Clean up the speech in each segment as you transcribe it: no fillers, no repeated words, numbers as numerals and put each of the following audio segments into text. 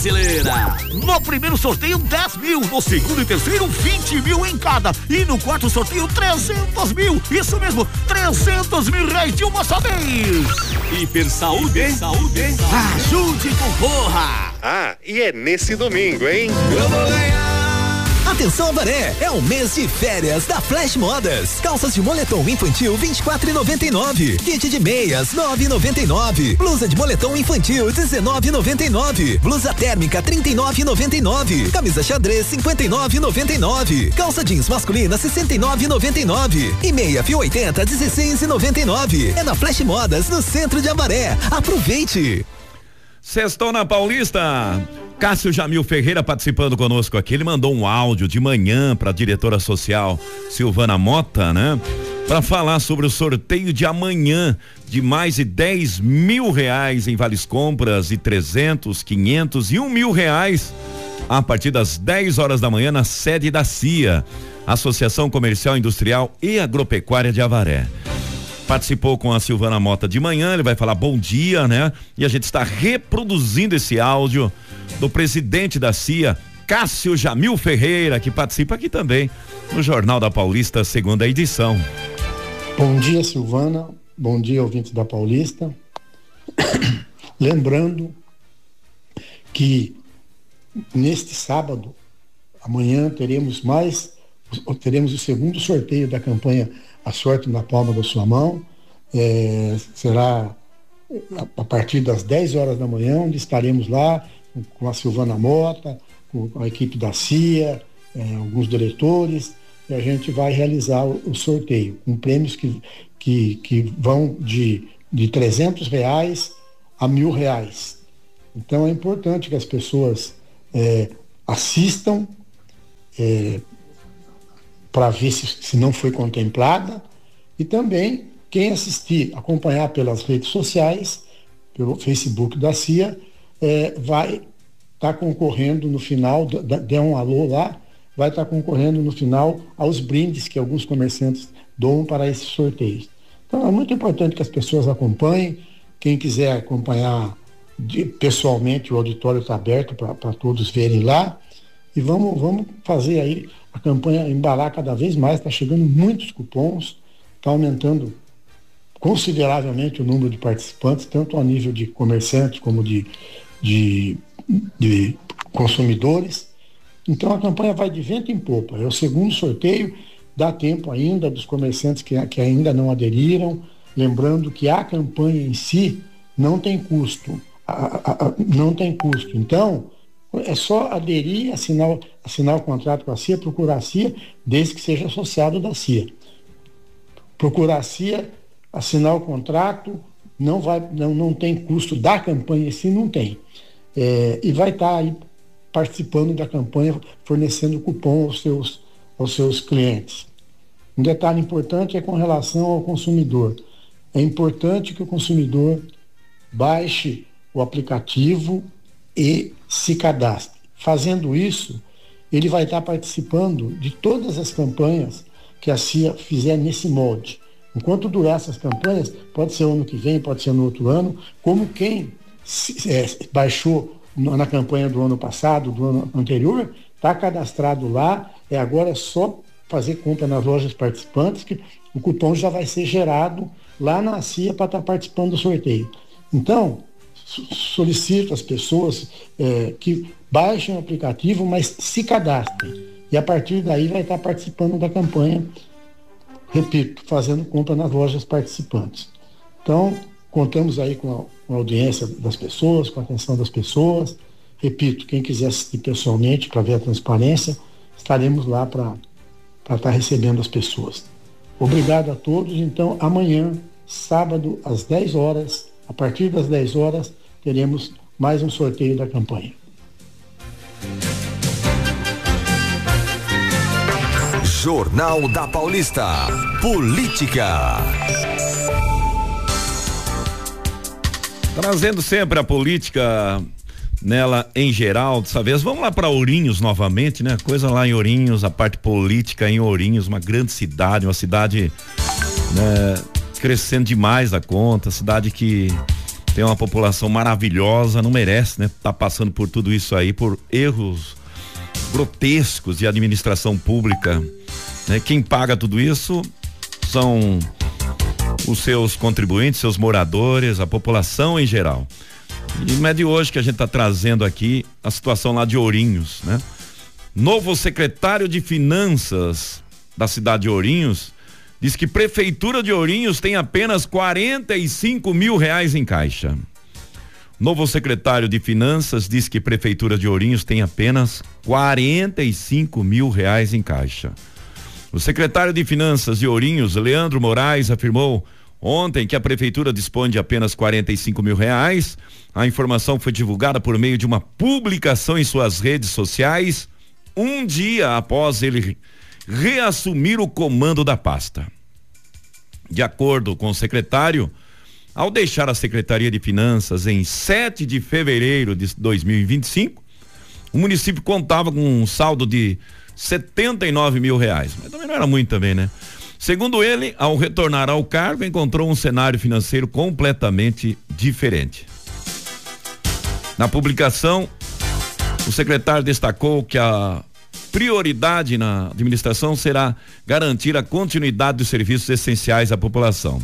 brasileira. No primeiro sorteio, 10 mil. No segundo e terceiro, 20 mil em cada. E no quarto sorteio, 300 mil. Isso mesmo, 300 mil reais de uma só vez. Hipersaúde. Ajude e concorra. Ah, e é nesse domingo, hein? Eu vou ganhar. Atenção, Avaré, é o mês de férias da Flash Modas. Calças de moletom infantil 24,99. Kit de meias 9,99. Blusa de moletom infantil 19,99. Blusa térmica 39,99. Camisa xadrez 59,99. Calça jeans masculina 69,99. E meia fio 80 16,99. É na Flash Modas, no centro de Avaré. Aproveite. Sextou na Paulista. Cássio Jamil Ferreira participando conosco aqui, ele mandou um áudio de manhã para a diretora social Silvana Mota, né? Para falar sobre o sorteio de amanhã de mais de 10 mil reais em vales compras e 300, 500 e 1 mil reais a partir das 10 horas da manhã na sede da CIA, Associação Comercial, Industrial e Agropecuária de Avaré. Participou com a Silvana Mota de manhã, ele vai falar bom dia, né? E a gente está reproduzindo esse áudio do presidente da CIA, Cássio Jamil Ferreira, que participa aqui também no Jornal da Paulista, segunda edição. Bom dia, Silvana. Bom dia, ouvintes da Paulista. Lembrando que neste sábado, amanhã teremos o segundo sorteio da campanha A Sorte na Palma da Sua Mão. Será a partir das 10 horas da manhã, onde estaremos lá com a Silvana Mota, com a equipe da CIA, alguns diretores, e a gente vai realizar o sorteio com prêmios que vão de R$300 a R$1.000. Então é importante que as pessoas assistam para ver se não foi contemplada, e também quem assistir, acompanhar pelas redes sociais, pelo Facebook da CIA, vai estar concorrendo no final, dê um alô lá, vai estar concorrendo no final aos brindes que alguns comerciantes doam para esses sorteios. Então é muito importante que as pessoas acompanhem. Quem quiser acompanhar pessoalmente, o auditório está aberto para todos verem lá, e vamos fazer aí a campanha embalar cada vez mais. Está chegando muitos cupons, está aumentando consideravelmente o número de participantes, tanto a nível de comerciantes como de consumidores. Então a campanha vai de vento em popa. É o segundo sorteio, dá tempo ainda dos comerciantes que ainda não aderiram. Lembrando que a campanha em si não tem custo. Não tem custo. Então, é só aderir, assinar o contrato com a CIA, procurar a CIA, desde que seja associado da CIA. Procurar a CIA, assinar o contrato, não tem custo da campanha em si, não tem. E vai estar aí participando da campanha, fornecendo cupom aos seus clientes. Um detalhe importante é com relação ao consumidor. É importante que o consumidor baixe o aplicativo e se cadastre. Fazendo isso, ele vai estar participando de todas as campanhas que a CIA fizer nesse molde. Enquanto durar essas campanhas, pode ser ano que vem, pode ser no outro ano, como quem baixou na campanha do ano passado, do ano anterior, está cadastrado lá, agora é só fazer compra nas lojas participantes, que o cupom já vai ser gerado lá na CIA para estar participando do sorteio. Então, solicito às pessoas que baixem o aplicativo, mas se cadastrem. E a partir daí vai estar participando da campanha, repito, fazendo compra nas lojas participantes. Então, contamos aí com a audiência das pessoas, com a atenção das pessoas. Repito, quem quiser assistir pessoalmente para ver a transparência, estaremos lá para estar recebendo as pessoas. Obrigado a todos. Então, amanhã, sábado, às 10 horas, a partir das 10 horas, teremos mais um sorteio da campanha. Jornal da Paulista. Política. Trazendo sempre a política nela em geral, dessa vez. Vamos lá para Ourinhos novamente, né? Coisa lá em Ourinhos, a parte política em Ourinhos, uma grande cidade, uma cidade, né, crescendo demais da conta, cidade que tem uma população maravilhosa, não merece, né? Tá passando por tudo isso aí, por erros grotescos de administração pública, né? Quem paga tudo isso são os seus contribuintes, seus moradores, a população em geral. E não é de hoje que a gente tá trazendo aqui a situação lá de Ourinhos, né? Novo secretário de Finanças da cidade de Ourinhos diz que Prefeitura de Ourinhos tem apenas R$45 mil em caixa. Novo secretário de Finanças diz que Prefeitura de Ourinhos tem apenas R$45 mil em caixa. O secretário de Finanças de Ourinhos, Leandro Moraes, afirmou ontem que a Prefeitura dispõe de apenas R$45 mil. A informação foi divulgada por meio de uma publicação em suas redes sociais, um dia após ele reassumir o comando da pasta. De acordo com o secretário, ao deixar a Secretaria de Finanças em 7 de fevereiro de 2025, o município contava com um saldo de R$79 mil, mas também não era muito também, né? Segundo ele, ao retornar ao cargo, encontrou um cenário financeiro completamente diferente. Na publicação, o secretário destacou que a prioridade na administração será garantir a continuidade dos serviços essenciais à população.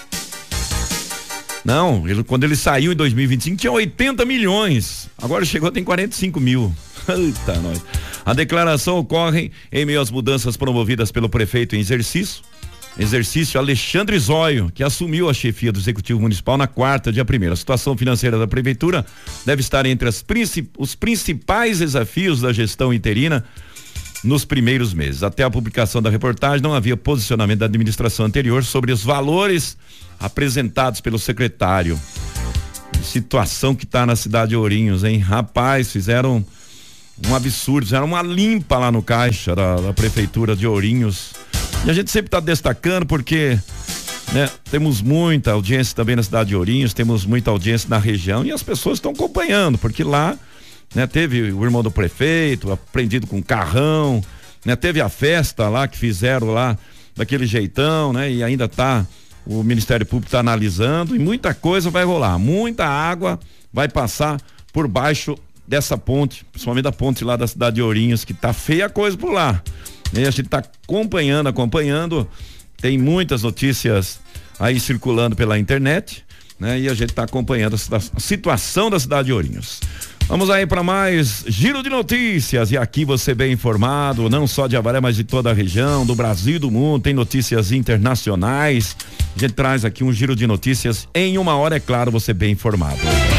Não, quando ele saiu em 2025 tinha 80 milhões, agora chegou, tem 45 mil. Eita, nós. A declaração ocorre em meio às mudanças promovidas pelo prefeito em exercício Alexandre Zóio, que assumiu a chefia do Executivo Municipal na quarta, dia 1º. A situação financeira da Prefeitura deve estar entre os principais desafios da gestão interina nos primeiros meses. Até a publicação da reportagem não havia posicionamento da administração anterior sobre os valores apresentados pelo secretário. Situação que está na cidade de Ourinhos, hein? Rapaz, fizeram um absurdo, fizeram uma limpa lá no caixa da Prefeitura de Ourinhos. E a gente sempre está destacando porque, né, temos muita audiência também na cidade de Ourinhos, temos muita audiência na região e as pessoas estão acompanhando, porque lá, né, teve o irmão do prefeito apreendido com carrão, né, teve a festa lá que fizeram lá daquele jeitão, né, e ainda o Ministério Público está analisando e muita coisa vai rolar, muita água vai passar por baixo dessa ponte, principalmente da ponte lá da cidade de Ourinhos, que tá feia a coisa por lá. E a gente tá acompanhando, tem muitas notícias aí circulando pela internet, né? E a gente tá acompanhando a situação da cidade de Ourinhos. Vamos aí para mais giro de notícias, e aqui você bem informado, não só de Avaré, mas de toda a região, do Brasil e do mundo, tem notícias internacionais. A gente traz aqui um giro de notícias em 1 hora, é claro, você bem informado.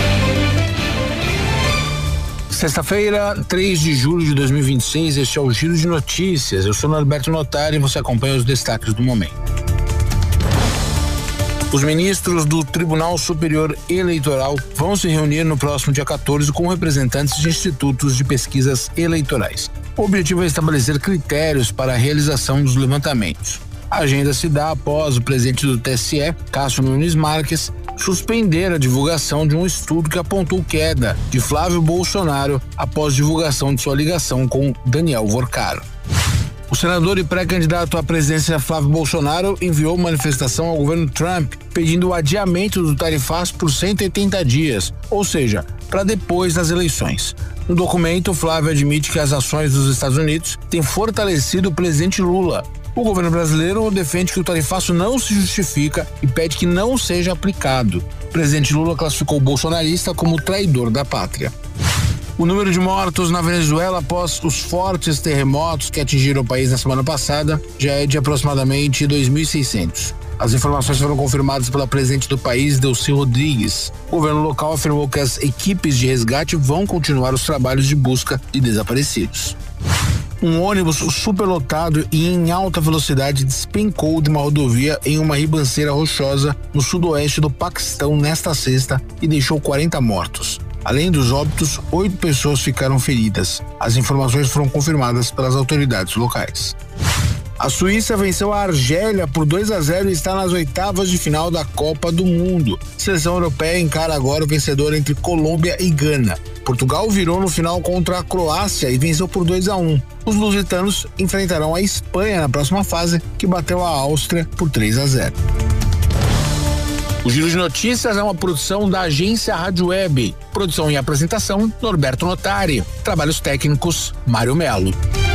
Sexta-feira, 3 de julho de 2026, este é o Giro de Notícias. Eu sou Norberto Notari e você acompanha os destaques do momento. Os ministros do Tribunal Superior Eleitoral vão se reunir no próximo dia 14 com representantes de institutos de pesquisas eleitorais. O objetivo é estabelecer critérios para a realização dos levantamentos. A agenda se dá após o presidente do TSE, Cássio Nunes Marques, suspender a divulgação de um estudo que apontou queda de Flávio Bolsonaro após divulgação de sua ligação com Daniel Vorcaro. O senador e pré-candidato à presidência Flávio Bolsonaro enviou manifestação ao governo Trump pedindo o adiamento do tarifaço por 180 dias, ou seja, para depois das eleições. No documento, Flávio admite que as ações dos Estados Unidos têm fortalecido o presidente Lula. O governo brasileiro defende que o tarifaço não se justifica e pede que não seja aplicado. O presidente Lula classificou o bolsonarista como traidor da pátria. O número de mortos na Venezuela após os fortes terremotos que atingiram o país na semana passada já é de aproximadamente 2.600. As informações foram confirmadas pela presidente do país, Delcy Rodrigues. O governo local afirmou que as equipes de resgate vão continuar os trabalhos de busca de desaparecidos. Um ônibus superlotado e em alta velocidade despencou de uma rodovia em uma ribanceira rochosa no sudoeste do Paquistão nesta sexta e deixou 40 mortos. Além dos óbitos, 8 pessoas ficaram feridas. As informações foram confirmadas pelas autoridades locais. A Suíça venceu a Argélia por 2-0 e está nas oitavas de final da Copa do Mundo. A seleção europeia encara agora o vencedor entre Colômbia e Gana. Portugal virou no final contra a Croácia e venceu por 2-1. Os lusitanos enfrentarão a Espanha na próxima fase, que bateu a Áustria por 3-0. O Giro de Notícias é uma produção da agência Rádio Web. Produção e apresentação, Norberto Notari. Trabalhos técnicos, Mário Melo.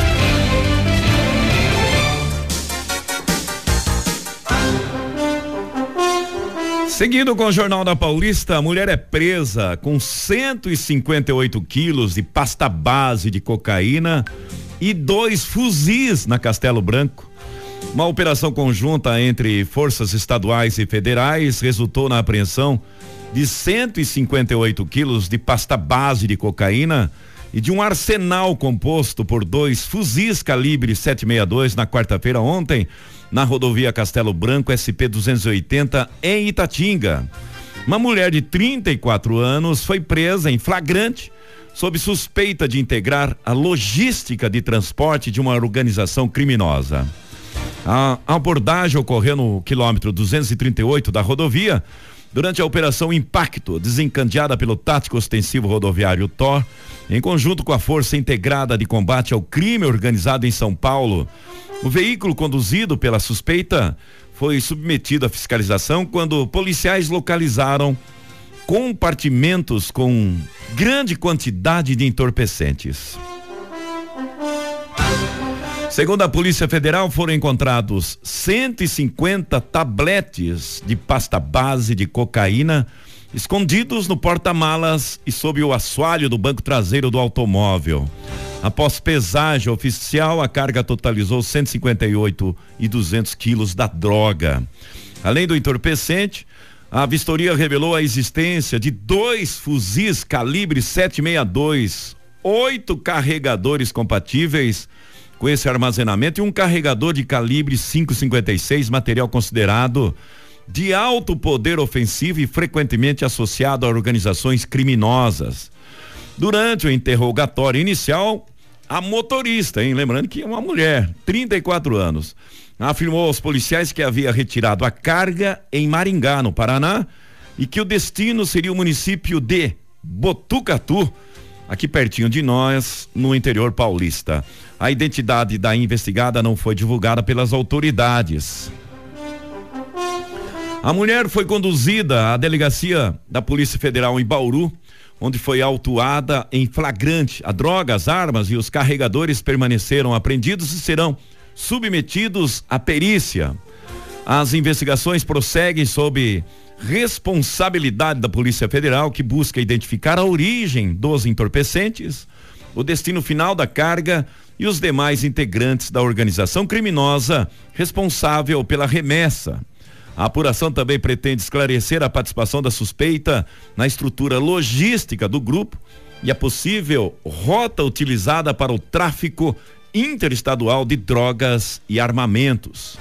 Seguindo com o Jornal da Paulista, a mulher é presa com 158 quilos de pasta base de cocaína e 2 fuzis na Castelo Branco. Uma operação conjunta entre forças estaduais e federais resultou na apreensão de 158 quilos de pasta base de cocaína e de um arsenal composto por 2 fuzis calibre 7.62 na quarta-feira ontem, na rodovia Castelo Branco SP-280 em Itatinga. Uma mulher de 34 anos foi presa em flagrante sob suspeita de integrar a logística de transporte de uma organização criminosa. A abordagem ocorreu no quilômetro 238 da rodovia durante a Operação Impacto, desencadeada pelo Tático Ostensivo Rodoviário TOR, em conjunto com a Força Integrada de Combate ao Crime Organizado em São Paulo. O veículo conduzido pela suspeita foi submetido à fiscalização quando policiais localizaram compartimentos com grande quantidade de entorpecentes. Segundo a Polícia Federal, foram encontrados 150 tabletes de pasta base de cocaína escondidos no porta-malas e sob o assoalho do banco traseiro do automóvel. Após pesagem oficial, a carga totalizou 158.200 quilos da droga. Além do entorpecente, a vistoria revelou a existência de 2 fuzis calibre 7.62, 8 carregadores compatíveis com esse armazenamento e um carregador de calibre 5.56, material considerado de alto poder ofensivo e frequentemente associado a organizações criminosas. Durante o interrogatório inicial, a motorista, lembrando que é uma mulher, 34 anos, afirmou aos policiais que havia retirado a carga em Maringá, no Paraná, e que o destino seria o município de Botucatu, aqui pertinho de nós, no interior paulista. A identidade da investigada não foi divulgada pelas autoridades. A mulher foi conduzida à delegacia da Polícia Federal em Bauru, onde foi autuada em flagrante. A droga, as armas e os carregadores permaneceram apreendidos e serão submetidos à perícia. As investigações prosseguem sob responsabilidade da Polícia Federal, que busca identificar a origem dos entorpecentes, o destino final da carga e os demais integrantes da organização criminosa responsável pela remessa. A apuração também pretende esclarecer a participação da suspeita na estrutura logística do grupo e a possível rota utilizada para o tráfico interestadual de drogas e armamentos.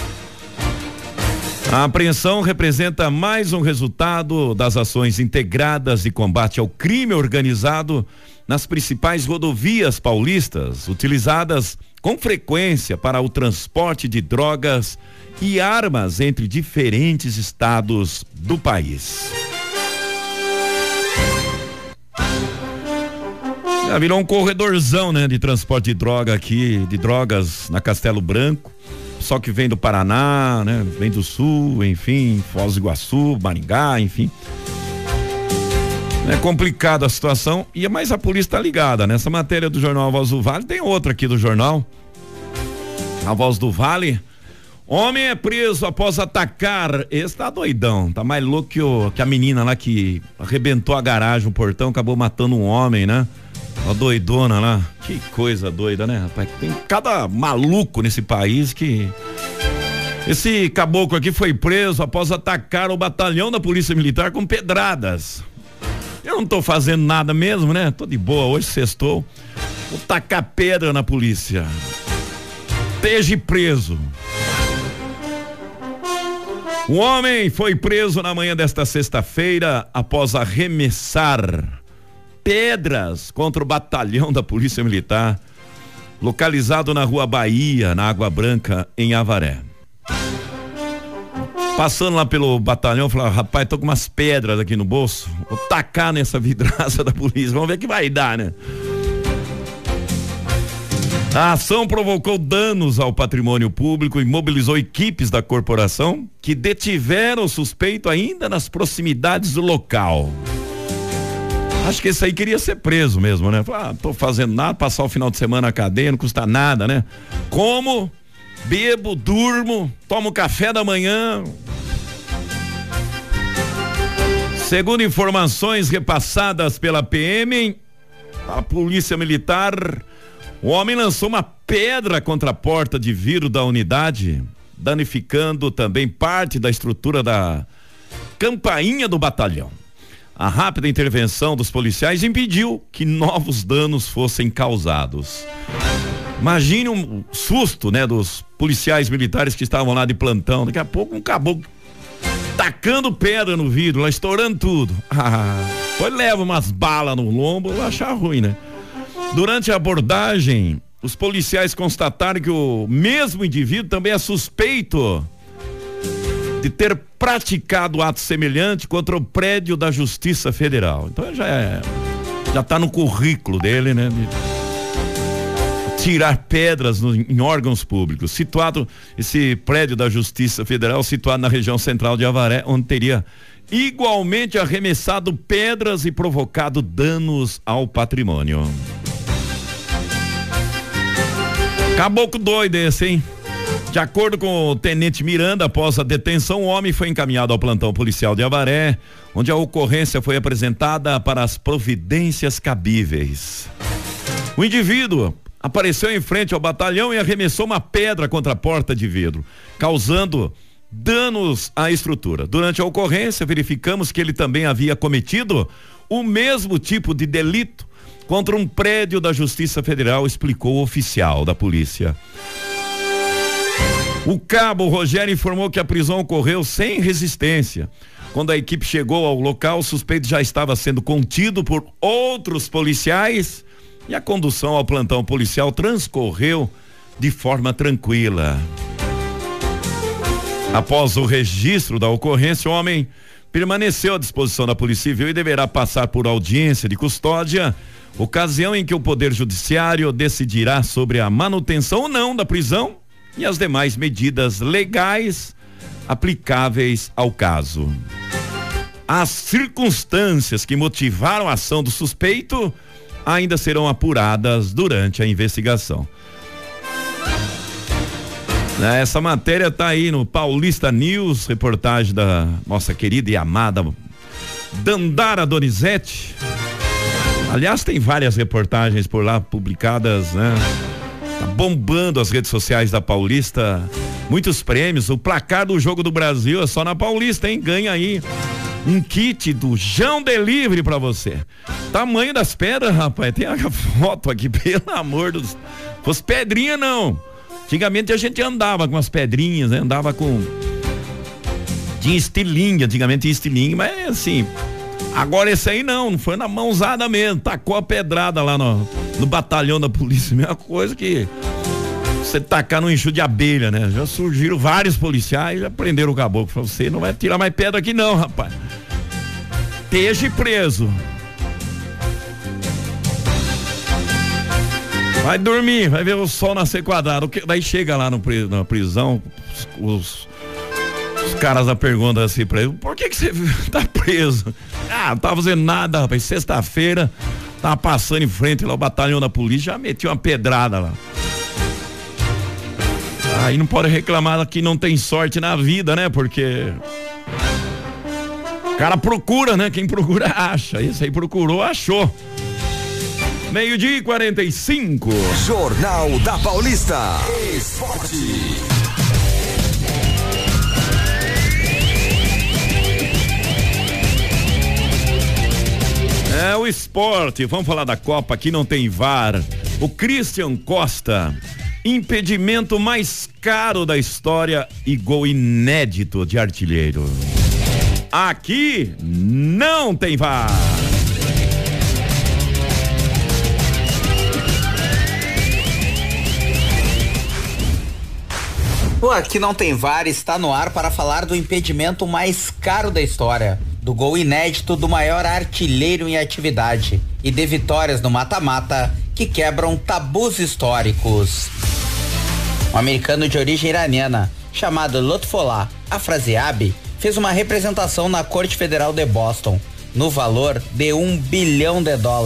A apreensão representa mais um resultado das ações integradas de combate ao crime organizado nas principais rodovias paulistas, utilizadas com frequência para o transporte de drogas e armas entre diferentes estados do país. Já virou um corredorzão, né, de transporte de droga aqui, de drogas na Castelo Branco. Só que vem do Paraná, né? Vem do Sul, enfim, Foz do Iguaçu, Maringá, enfim. É complicada a situação, mas a polícia tá ligada. Nessa matéria do jornal A Voz do Vale, tem outra aqui do jornal. A Voz do Vale. Homem é preso após atacar. Esse tá doidão, tá mais louco que a menina lá que arrebentou a garagem, o portão, acabou matando um homem, né? A doidona lá, que coisa doida, né, rapaz? Tem cada maluco nesse país que... Esse caboclo aqui foi preso após atacar o batalhão da Polícia Militar com pedradas. Eu não tô fazendo nada mesmo, né? Tô de boa, hoje sextou. Vou tacar pedra na polícia. Esteja preso. O homem foi preso na manhã desta sexta-feira após arremessar pedras contra o batalhão da Polícia Militar, localizado na Rua Bahia, na Água Branca, em Avaré. Passando lá pelo batalhão, falou: rapaz, tô com umas pedras aqui no bolso, vou tacar nessa vidraça da polícia, vamos ver o que vai dar, né? A ação provocou danos ao patrimônio público e mobilizou equipes da corporação que detiveram o suspeito ainda nas proximidades do local. Acho que esse aí queria ser preso mesmo, né? Tô fazendo nada, passar o final de semana na cadeia, não custa nada, né? Como, bebo, durmo, tomo café da manhã. Segundo informações repassadas pela PM, a Polícia Militar, o homem lançou uma pedra contra a porta de vidro da unidade, danificando também parte da estrutura da campainha do batalhão. A rápida intervenção dos policiais impediu que novos danos fossem causados. Imagine um susto, né, dos policiais militares que estavam lá de plantão. Daqui a pouco um caboclo tacando pedra no vidro, lá estourando tudo. Depois leva umas balas no lombo, vai achar ruim, né? Durante a abordagem, os policiais constataram que o mesmo indivíduo também é suspeito de ter praticado ato semelhante contra o prédio da Justiça Federal. Então já tá no currículo dele, né? De tirar pedras em órgãos públicos. Esse prédio da Justiça Federal situado na região central de Avaré, onde teria igualmente arremessado pedras e provocado danos ao patrimônio. Caboclo doido esse, hein? De acordo com o tenente Miranda, após a detenção, o homem foi encaminhado ao plantão policial de Avaré, onde a ocorrência foi apresentada para as providências cabíveis. O indivíduo apareceu em frente ao batalhão e arremessou uma pedra contra a porta de vidro, causando danos à estrutura. Durante a ocorrência, verificamos que ele também havia cometido o mesmo tipo de delito contra um prédio da Justiça Federal, explicou o oficial da polícia. O cabo Rogério informou que a prisão ocorreu sem resistência. Quando a equipe chegou ao local, o suspeito já estava sendo contido por outros policiais e a condução ao plantão policial transcorreu de forma tranquila. Após o registro da ocorrência, o homem permaneceu à disposição da Polícia Civil e deverá passar por audiência de custódia, ocasião em que o Poder Judiciário decidirá sobre a manutenção ou não da prisão e as demais medidas legais aplicáveis ao caso. As circunstâncias que motivaram a ação do suspeito ainda serão apuradas durante a investigação. Essa matéria tá aí no Paulista News, reportagem da nossa querida e amada Dandara Donizete. Aliás, tem várias reportagens por lá publicadas, né? Tá bombando as redes sociais da Paulista, muitos prêmios, o placar do Jogo do Brasil é só na Paulista, hein? Ganha aí um kit do João Delivery pra você. Tamanho das pedras, rapaz, tem a foto aqui, pelo amor dos... Fosse pedrinha não. Antigamente a gente andava com as pedrinhas, né? Andava com... Tinha estilingue, antigamente tinha estilingue, mas assim... Agora esse aí não foi na mãozada mesmo, tacou a pedrada lá no batalhão da polícia, mesma coisa que você tacar no enxu de abelha, né? Já surgiram vários policiais, já prenderam o caboclo, falou, você não vai tirar mais pedra aqui não, rapaz. Esteja preso. Vai dormir, vai ver o sol nascer quadrado, daí chega lá na prisão, os caras da pergunta assim pra ele, por que você tá preso? Não tava fazendo nada, rapaz, sexta-feira, tava passando em frente lá o batalhão da polícia, já meti uma pedrada lá. Aí não pode reclamar que não tem sorte na vida, né? Porque o cara procura, né? Quem procura acha, esse aí procurou, achou. 12:45. Jornal da Paulista. Esporte. É o esporte, vamos falar da Copa, aqui não tem VAR. O Christian Costa, impedimento mais caro da história e gol inédito de artilheiro. Aqui não tem VAR. O Aqui Não Tem VAR está no ar para falar do impedimento mais caro da história, do gol inédito do maior artilheiro em atividade e de vitórias no mata-mata que quebram tabus históricos. Um americano de origem iraniana chamado Lotfollah Afraziabi fez uma representação na Corte Federal de Boston no valor de $1 bilhão.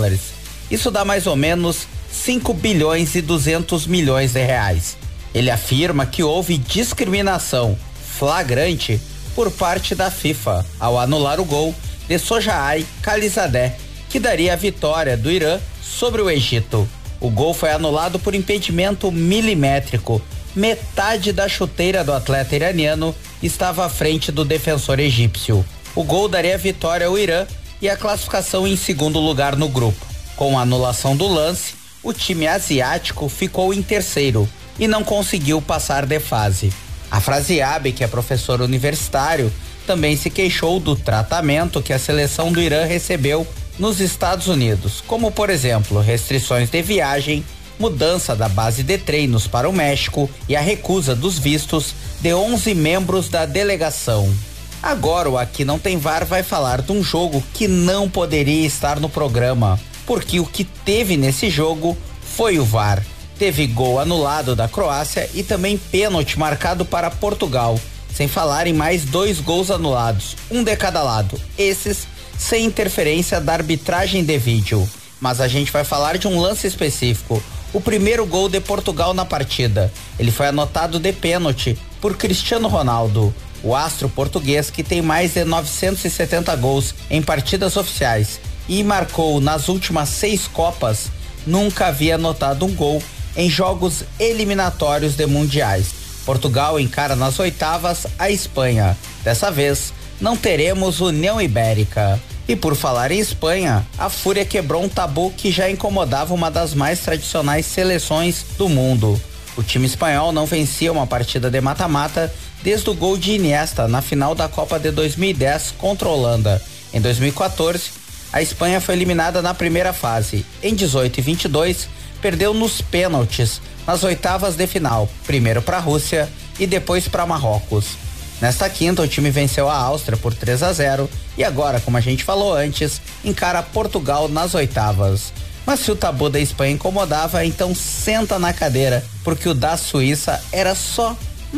Isso dá mais ou menos 5 bilhões e 200 milhões de reais. Ele afirma que houve discriminação flagrante por parte da FIFA ao anular o gol de Sojai Khalizadeh, que daria a vitória do Irã sobre o Egito. O gol foi anulado por impedimento milimétrico. Metade da chuteira do atleta iraniano estava à frente do defensor egípcio. O gol daria a vitória ao Irã e a classificação em segundo lugar no grupo. Com a anulação do lance, o time asiático ficou em terceiro e não conseguiu passar de fase. Afraziabi, que é professor universitário, também se queixou do tratamento que a seleção do Irã recebeu nos Estados Unidos, como por exemplo, restrições de viagem, mudança da base de treinos para o México e a recusa dos vistos de 11 membros da delegação. Agora o Aqui Não Tem VAR vai falar de um jogo que não poderia estar no programa, porque o que teve nesse jogo foi o VAR. Teve gol anulado da Croácia e também pênalti marcado para Portugal, sem falar em mais 2 gols anulados, um de cada lado, esses sem interferência da arbitragem de vídeo. Mas a gente vai falar de um lance específico, o primeiro gol de Portugal na partida. Ele foi anotado de pênalti por Cristiano Ronaldo, o astro português que tem mais de 970 gols em partidas oficiais e marcou nas últimas 6 Copas, nunca havia anotado um gol em jogos eliminatórios de mundiais. Portugal encara nas oitavas a Espanha. Dessa vez, não teremos União Ibérica. E por falar em Espanha, a Fúria quebrou um tabu que já incomodava uma das mais tradicionais seleções do mundo. O time espanhol não vencia uma partida de mata-mata desde o gol de Iniesta na final da Copa de 2010 contra a Holanda. Em 2014, a Espanha foi eliminada na primeira fase. Em 18 e 22, perdeu nos pênaltis nas oitavas de final, primeiro para a Rússia e depois para Marrocos. Nesta quinta, o time venceu a Áustria por 3-0 e agora, como a gente falou antes, encara Portugal nas oitavas. Mas se o tabu da Espanha incomodava, então senta na cadeira, porque o da Suíça era só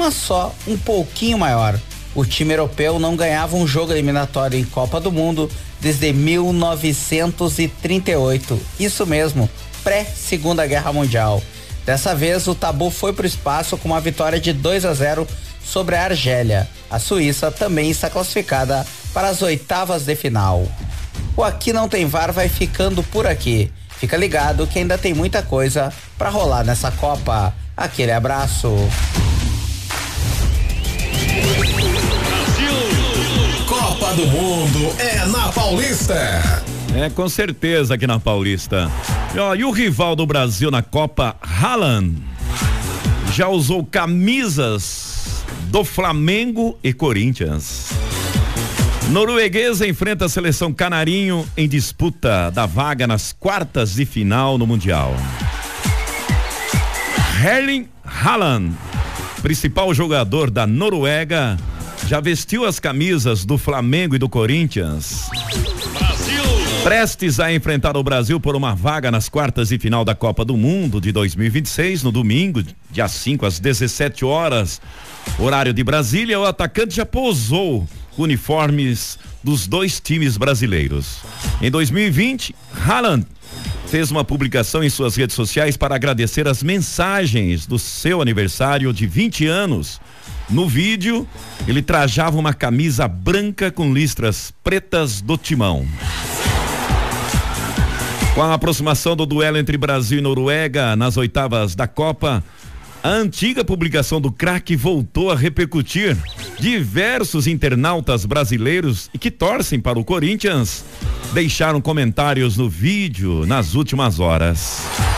um pouquinho maior. O time europeu não ganhava um jogo eliminatório em Copa do Mundo desde 1938. Isso mesmo, pré-Segunda Guerra Mundial. Dessa vez, o tabu foi pro espaço com uma vitória de 2-0 sobre a Argélia. A Suíça também está classificada para as oitavas de final. O Aqui Não Tem VAR vai ficando por aqui. Fica ligado que ainda tem muita coisa para rolar nessa Copa. Aquele abraço. Copa do Mundo é na Paulista. É, com certeza aqui na Paulista. E o rival do Brasil na Copa, Haaland, já usou camisas do Flamengo e Corinthians. Norueguesa enfrenta a seleção canarinho em disputa da vaga nas quartas de final no Mundial. Erling Haaland, principal jogador da Noruega, já vestiu as camisas do Flamengo e do Corinthians. Prestes a enfrentar o Brasil por uma vaga nas quartas de final da Copa do Mundo de 2026, no domingo, dia 5 às 17 horas, horário de Brasília, o atacante já posou uniformes dos 2 times brasileiros. Em 2020, Haaland fez uma publicação em suas redes sociais para agradecer as mensagens do seu aniversário de 20 anos. No vídeo, ele trajava uma camisa branca com listras pretas do Timão. Com a aproximação do duelo entre Brasil e Noruega nas oitavas da Copa, a antiga publicação do craque voltou a repercutir. Diversos internautas brasileiros e que torcem para o Corinthians deixaram comentários no vídeo nas últimas horas.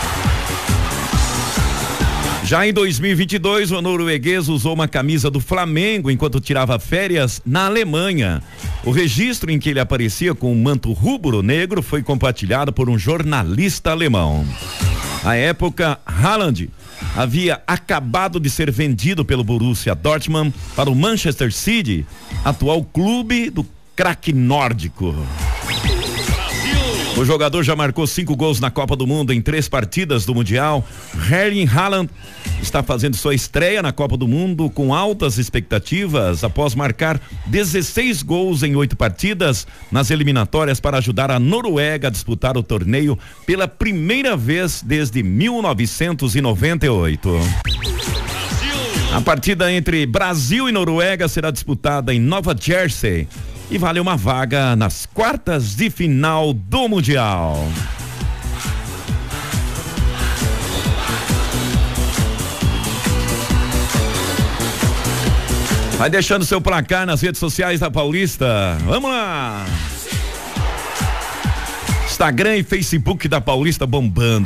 Já em 2022, o norueguês usou uma camisa do Flamengo enquanto tirava férias na Alemanha. O registro em que ele aparecia com um manto rubro-negro foi compartilhado por um jornalista alemão. À época, Haaland havia acabado de ser vendido pelo Borussia Dortmund para o Manchester City, atual clube do craque nórdico. O jogador já marcou 5 gols na Copa do Mundo em 3 partidas do Mundial. Erling Haaland está fazendo sua estreia na Copa do Mundo com altas expectativas após marcar 16 gols em 8 partidas nas eliminatórias para ajudar a Noruega a disputar o torneio pela primeira vez desde 1998. A partida entre Brasil e Noruega será disputada em Nova Jersey e vale uma vaga nas quartas de final do Mundial. Vai deixando seu placar nas redes sociais da Paulista. Vamos lá! Instagram e Facebook da Paulista bombando.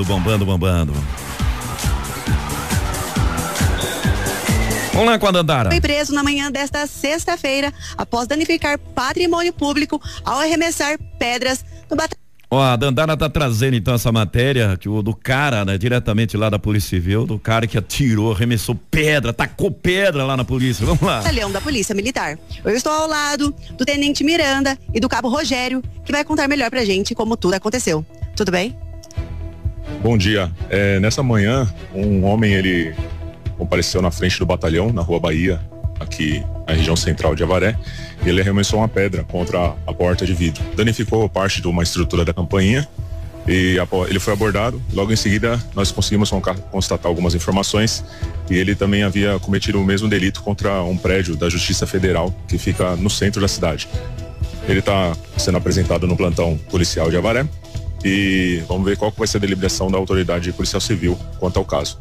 Vamos lá com a Dandara. Foi preso na manhã desta sexta-feira após danificar patrimônio público ao arremessar pedras no batalhão. Ó, a Dandara tá trazendo então essa matéria do cara, né, diretamente lá da Polícia Civil, do cara que atirou, arremessou pedra, tacou pedra lá na polícia. Vamos lá. Batalhão da Polícia Militar. Eu estou ao lado do Tenente Miranda e do Cabo Rogério, que vai contar melhor pra gente como tudo aconteceu. Tudo bem? Bom dia. Nessa manhã, um homem, ele compareceu na frente do batalhão, na Rua Bahia, aqui na região central de Avaré, e ele arremessou uma pedra contra a porta de vidro. Danificou parte de uma estrutura da campainha e ele foi abordado. Logo em seguida, nós conseguimos constatar algumas informações e ele também havia cometido o mesmo delito contra um prédio da Justiça Federal que fica no centro da cidade. Ele está sendo apresentado no plantão policial de Avaré e vamos ver qual que vai ser a deliberação da autoridade policial civil quanto ao caso.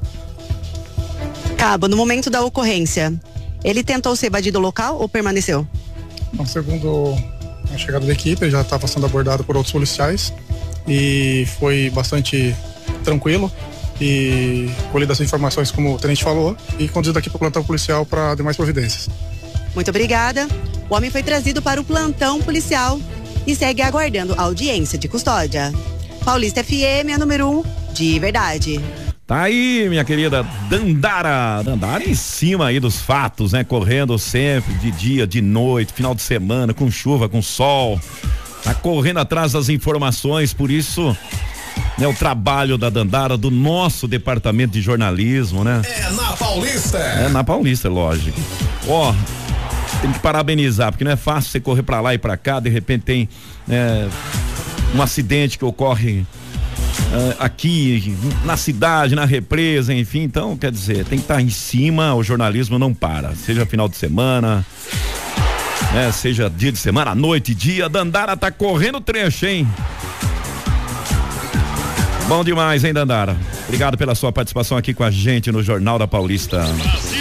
Cabo, no momento da ocorrência, ele tentou se evadir do local ou permaneceu? Não, segundo a chegada da equipe, ele já estava sendo abordado por outros policiais e foi bastante tranquilo e colhido essas informações, como o tenente falou, e conduzido aqui para o plantão policial para demais providências. Muito obrigada. O homem foi trazido para o plantão policial e segue aguardando audiência de custódia. Paulista FM, a número 1, de verdade. Tá aí, minha querida Dandara. Dandara em cima aí dos fatos, né? Correndo sempre, de dia, de noite, final de semana, com chuva, com sol. Tá correndo atrás das informações, por isso, né? O trabalho da Dandara, do nosso departamento de jornalismo, né? É na Paulista. É na Paulista, lógico. Ó, tem que parabenizar, porque não é fácil você correr pra lá e pra cá, de repente tem um acidente que ocorre aqui na cidade, na represa, enfim, então quer dizer, tem que estar em cima, o jornalismo não para, seja final de semana, né, seja dia de semana, noite, dia. Dandara tá correndo trecho, hein? Bom demais, hein, Dandara? Obrigado pela sua participação aqui com a gente no Jornal da Paulista. Brasil!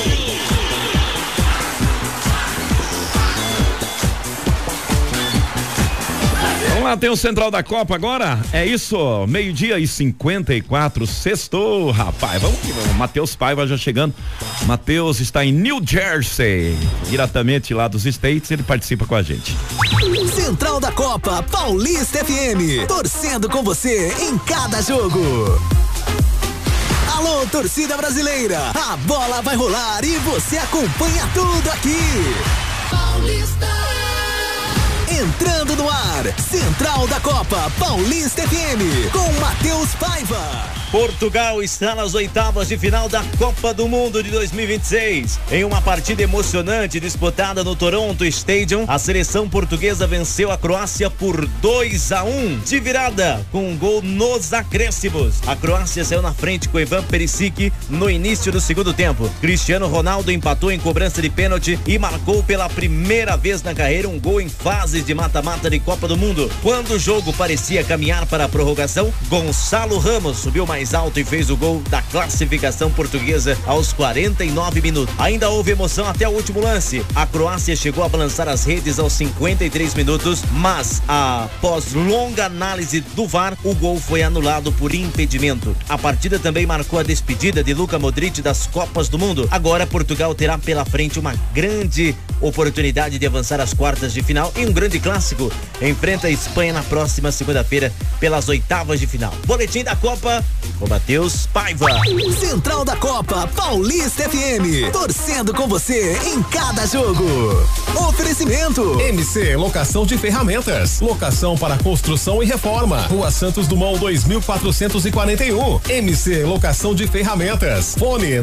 Vamos lá, tem o Central da Copa agora, é isso, 12:54, sextou, rapaz, vamos que vamos. Matheus Paiva já chegando. Matheus está em New Jersey, diretamente lá dos States, ele participa com a gente. Central da Copa, Paulista FM, torcendo com você em cada jogo. Alô, torcida brasileira, a bola vai rolar e você acompanha tudo aqui. Paulista. Entrando no ar, Central da Copa, Paulista FM, com Matheus Paiva. Portugal está nas oitavas de final da Copa do Mundo de 2026. Em uma partida emocionante disputada no Toronto Stadium, a seleção portuguesa venceu a Croácia por 2-1 de virada, com um gol nos acréscimos. A Croácia saiu na frente com Ivan Perisic no início do segundo tempo. Cristiano Ronaldo empatou em cobrança de pênalti e marcou pela primeira vez na carreira um gol em fases de mata-mata de Copa do Mundo. Quando o jogo parecia caminhar para a prorrogação, Gonçalo Ramos subiu mais alto e fez o gol da classificação portuguesa aos 49 minutos. Ainda houve emoção até o último lance. A Croácia chegou a balançar as redes aos 53 minutos, mas após longa análise do VAR, o gol foi anulado por impedimento. A partida também marcou a despedida de Luka Modric das Copas do Mundo. Agora Portugal terá pela frente uma grande oportunidade de avançar às quartas de final e um grande Clube Clássico enfrenta a Espanha na próxima segunda-feira pelas oitavas de final. Boletim da Copa com Matheus Paiva. Central da Copa, Paulista FM. Torcendo com você em cada jogo. Oferecimento. MC Locação de Ferramentas. Locação para construção e reforma. Rua Santos Dumont 2441. MC Locação de Ferramentas. Fone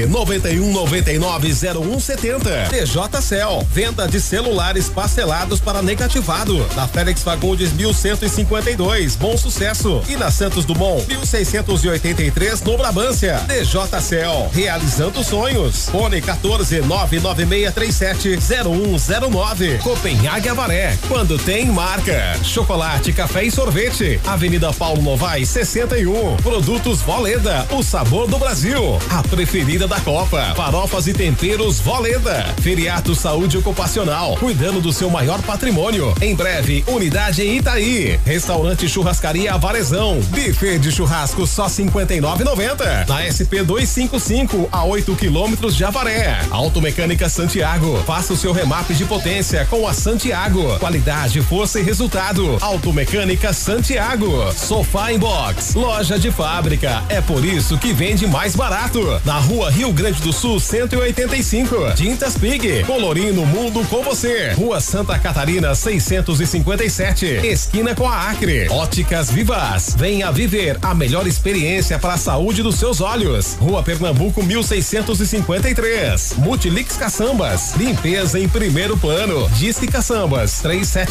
991990170. TJ Cell. Venda de celulares parcelados para negativado. Na Félix Fagundes 1152. Bom Sucesso. E na Santos Dumont 1683 no Brabância. TJ Cell. Realizando sonhos. Fone 14996370109. Copenhague Avaré. Quando tem marca. Chocolate, café e sorvete. Avenida Paulo Novaes 61. Produtos Voleda. O sabor do Brasil. A preferida da Copa. Farofas e temperos Voleda. Feriato Saúde Ocupacional. Cuidando do seu maior patrimônio. Em breve, unidade em Itaí. Restaurante Churrascaria Avarezão. Buffet de churrasco só R$59,90. Na SP 255 a 8 quilômetros de Avaré. Automecânica Santiago. Faça o seu remap de potência com a Santiago. Qualidade, força e resultado. Automecânica Santiago. Sofá Inbox. Loja de fábrica. É por isso que vende mais barato. Na Rua Rio Grande do Sul 185. Tintas Pig. Colorindo o mundo com você. Rua Santa Catarina 657. Esquina com a Acre. Óticas Vivas. Venha viver a melhor experiência para a saúde dos seus olhos. Rua Pernambuco 1653. Multilix Caçambas. Limpeza em primeiro plano. Disque Caçambas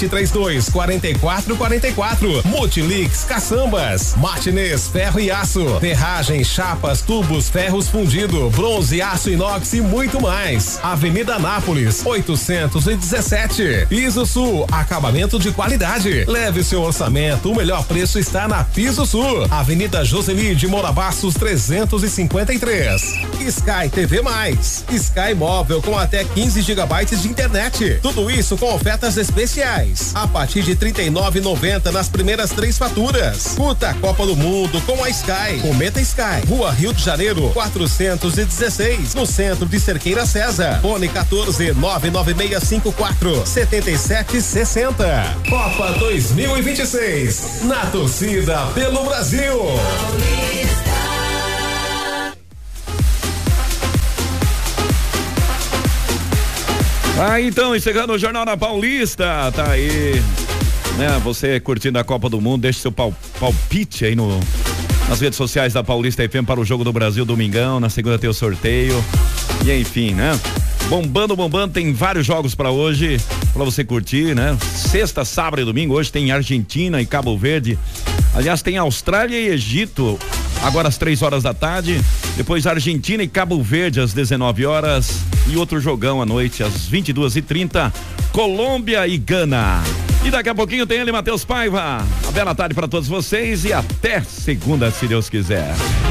3732-4444. Multilix Caçambas. Martinez Ferro e Aço. Ferragem, chapas, tubos, ferros fundido, bronze, aço inox e muito mais. Avenida Anápolis 817. Piso Sul, acabamento de qualidade. Leve seu orçamento, o melhor preço está na Piso Sul. Avenida Joseli de Morabastos 353. Sky TV Mais. Sky Móvel com até 15 GB de internet. Tudo isso com ofertas especiais. A partir de R$39,90 nas primeiras 3 faturas. Curta a Copa do Mundo com a Sky. Cometa Sky. Rua Rio de Janeiro 416. No centro de Cerqueira César. Fone 14-99654-7760. Copa 2026. Na torcida pelo Brasil. Então, encerrando o Jornal da Paulista, tá aí, né? Você curtindo a Copa do Mundo, deixa seu palpite aí nas redes sociais da Paulista FM para o Jogo do Brasil, domingão, na segunda tem o sorteio, e enfim, né? Bombando, tem vários jogos para hoje, para você curtir, né? Sexta, sábado e domingo, hoje tem Argentina e Cabo Verde, aliás, tem Austrália e Egito, agora às 3 da tarde, depois Argentina e Cabo Verde às 19 horas e outro jogão à noite às 22h30, Colômbia e Gana. E daqui a pouquinho tem ele, Matheus Paiva. Uma bela tarde para todos vocês e até segunda, se Deus quiser.